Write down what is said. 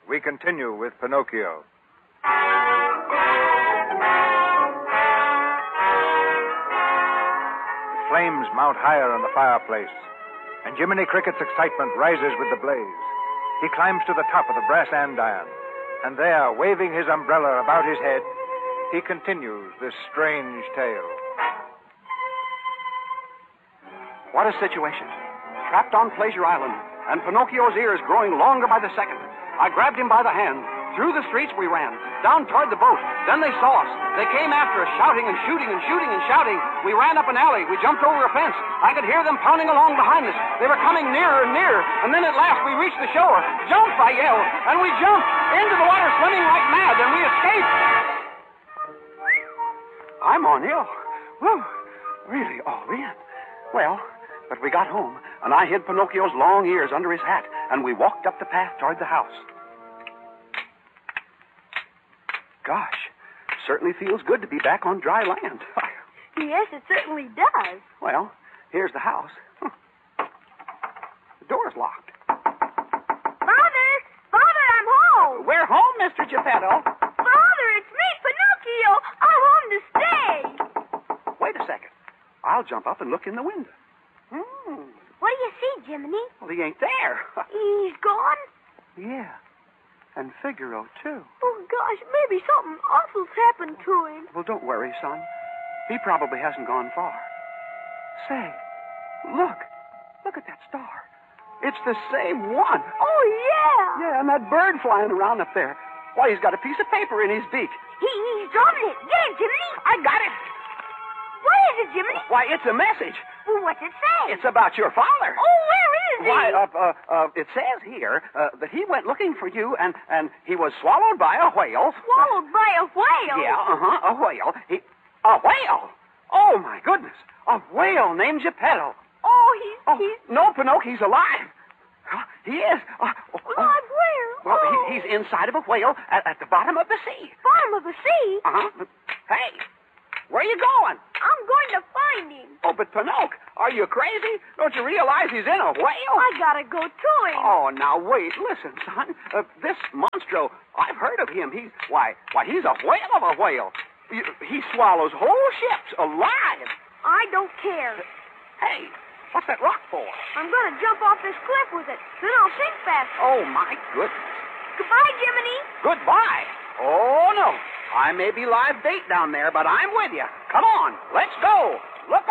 we continue with Pinocchio. The flames mount higher in the fireplace, and Jiminy Cricket's excitement rises with the blaze. He climbs to the top of the brass andiron, and there, waving his umbrella about his head, he continues this strange tale. What a situation. Trapped on Pleasure Island, and Pinocchio's ears growing longer by the second. I grabbed him by the hand. Through the streets we ran, down toward the boat. Then they saw us. They came after us, shouting and shooting and shooting and shouting. We ran up an alley. We jumped over a fence. I could hear them pounding along behind us. They were coming nearer and nearer, and then at last we reached the shore. Jump, I yelled, and we jumped into the water, swimming like mad, and we escaped. I'm on ill. Whew. Really all in. Well, but we got home, and I hid Pinocchio's long ears under his hat, and we walked up the path toward the house. Gosh, certainly feels good to be back on dry land. Yes, it certainly does. Well, here's the house. The door's locked. Father! Father, I'm home! We're home, Mr. Geppetto. Father, it's me, Pinocchio! I'm home to stay! Wait a second. I'll jump up and look in the window. What do you see, Jiminy? Well, he ain't there. He's gone? Yeah. And Figaro, too. Oh, gosh, maybe something awful's happened to him. Well, don't worry, son. He probably hasn't gone far. Say, look. Look at that star. It's the same one. Oh, yeah. Yeah, and that bird flying around up there. Why, he's got a piece of paper in his beak. He's dropping it. Get it, Jiminy. I got it. What is it, Jiminy? Why, it's a message. Well, what's it say? It's about your father. Oh, where is he? Why, it says here that he went looking for you, and he was swallowed by a whale. Swallowed by a whale? Yeah, a whale. A whale? Oh, my goodness. A whale named Geppetto. Oh, he's... No, Pinocchio, he's alive. He is. Alive where? Well, he's inside of a whale at the bottom of the sea. Bottom of the sea? Uh-huh. Hey, where are you going? I'm going to find him. Oh, but Pinocchio, are you crazy? Don't you realize he's in a whale? I gotta go to him. Oh, now wait. Listen, son. This monstro, I've heard of him. He's a whale of a whale. He swallows whole ships alive. I don't care. Hey, what's that rock for? I'm gonna jump off this cliff with it. Then I'll sink faster. Oh, my goodness. Goodbye, Jiminy. Goodbye. Oh, no. I may be live bait down there, but I'm with you. Come on, let's go. Look